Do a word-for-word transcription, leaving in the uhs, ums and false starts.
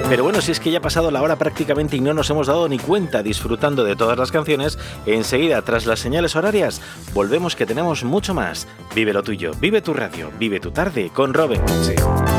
Pero bueno, si es que ya ha pasado la hora prácticamente y no nos hemos dado ni cuenta disfrutando de todas las canciones, enseguida, tras las señales horarias, volvemos que tenemos mucho más. Vive lo tuyo, vive tu radio, vive tu tarde con Robin Cootsy.